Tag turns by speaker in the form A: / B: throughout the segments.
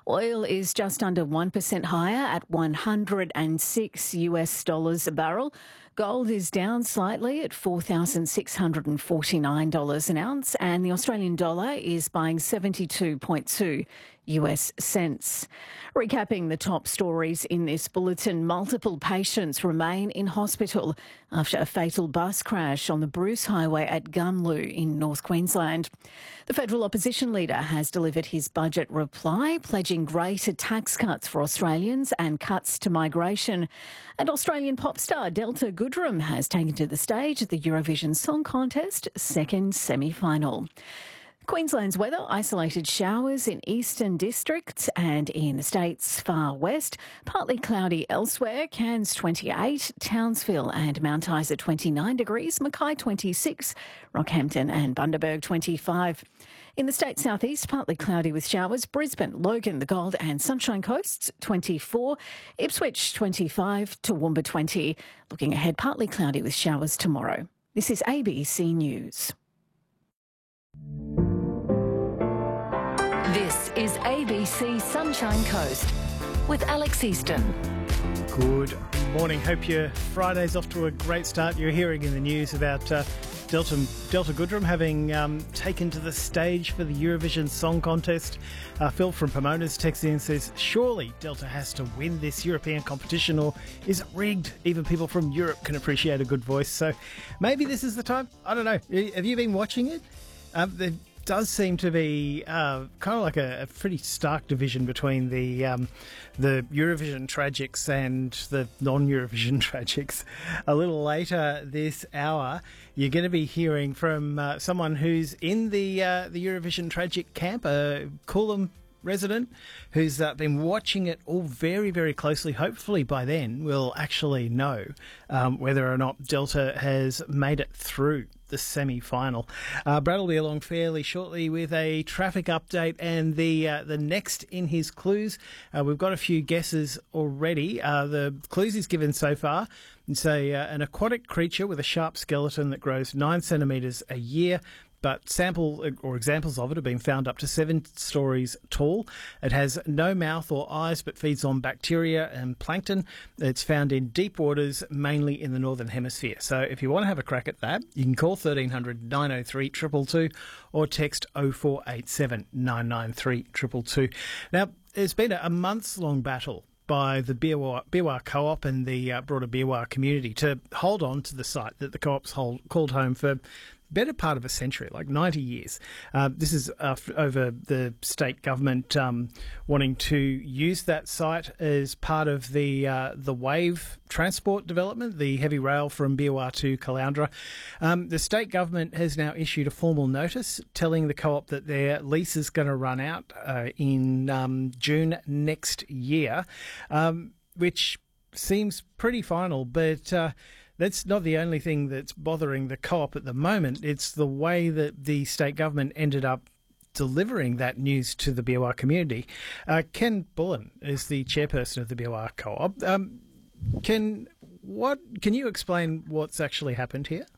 A: Oil is just under 1% higher at $106 a barrel. Gold is down slightly at $4,649 an ounce, and the Australian dollar is buying 72.2 US cents. Recapping the top stories in this bulletin, multiple patients remain in hospital after a fatal bus crash on the Bruce Highway at Gunloo in North Queensland. The federal opposition leader has delivered his budget reply, pledging greater tax cuts for Australians and cuts to migration. And Australian pop star Delta Goodrem has taken to the stage at the Eurovision Song Contest second semi-final. Queensland's weather, isolated showers in eastern districts and in the state's far west. Partly cloudy elsewhere. Cairns 28, Townsville and Mount Isa 29 degrees, Mackay 26, Rockhampton and Bundaberg 25. In the state's southeast, partly cloudy with showers. Brisbane, Logan, the Gold and Sunshine Coasts 24, Ipswich 25, Toowoomba 20. Looking ahead, partly cloudy with showers tomorrow. This is ABC News.
B: This is ABC Sunshine Coast with Alex Easton.
C: Good morning. Hope your Friday's off to a great start. You're hearing in the news about Delta Goodrem having taken to the stage for the Eurovision Song Contest. Phil from Pomona's texts in and says, surely Delta has to win this European competition or is it rigged? Even people from Europe can appreciate a good voice. So maybe this is the time. I don't know. Have you been watching it? There does seem to be kind of like a pretty stark division between the Eurovision tragics and the non-Eurovision tragics. A little later this hour, you're going to be hearing from someone who's in the Eurovision tragic camp, a Coolum resident who's been watching it all very, very closely. Hopefully by then we'll actually know whether or not Delta has made it through the semi-final. Brad will be along fairly shortly with a traffic update and the next in his clues. We've got a few guesses already. The clues he's given so far, it's an aquatic creature with a sharp skeleton that grows 9 centimetres a year, but examples of it have been found up to 7 stories tall. It has no mouth or eyes but feeds on bacteria and plankton. It's found in deep waters, mainly in the Northern Hemisphere. So if you want to have a crack at that, you can call 1300 903 222 or text 0487 993 222. Now, it's been a months-long battle by the Beerwah Co-op and the broader Beerwah community to hold on to the site that the co-op's called home for better part of a century, like 90 years. This is over the state government wanting to use that site as part of the Wave transport development, the heavy rail from Beerwah to Caloundra. The state government has now issued a formal notice telling the co-op that their lease is going to run out in June next year, which seems pretty final, but that's not the only thing that's bothering the co-op at the moment. It's the way that the state government ended up delivering that news to the Beerwah community. Ken Bullen is the chairperson of the Beerwah Co-op. Can you explain what's actually happened here?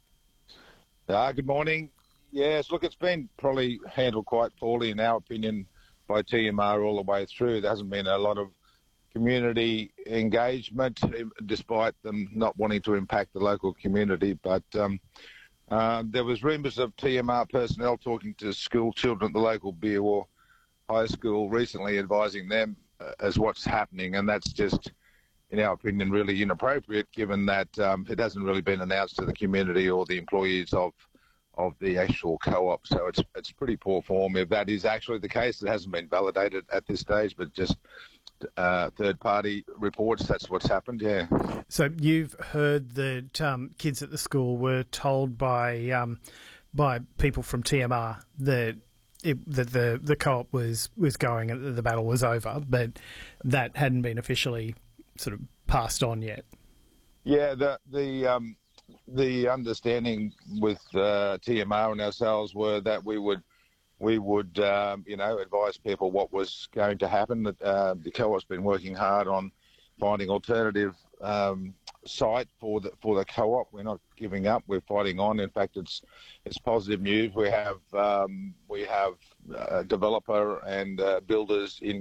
D: Good morning. Yes, look, it's been probably handled quite poorly, in our opinion, by TMR all the way through. There hasn't been a lot of community engagement, despite them not wanting to impact the local community. But there was rumours of TMR personnel talking to school children at the local Beerwah High School recently, advising them as what's happening, and that's just, in our opinion, really inappropriate, given that it hasn't really been announced to the community or the employees of the actual co-op. So it's pretty poor form. If that is actually the case, it hasn't been validated at this stage, but just third-party reports, that's what's happened, yeah.
C: So you've heard that kids at the school were told by people from TMR that the co-op was going and the battle was over, but that hadn't been officially sort of passed on yet. Yeah,
D: the understanding with TMR and ourselves were that we would advise people what was going to happen. The co-op's been working hard on finding alternative site for the co-op. We're not giving up. We're fighting on. In fact, it's positive news. We have a developer and builders in